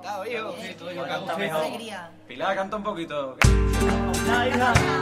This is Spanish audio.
tocado, hijo. Sí, tú, yo canto mejor. Alegría. Pilar, canta un poquito. Hija.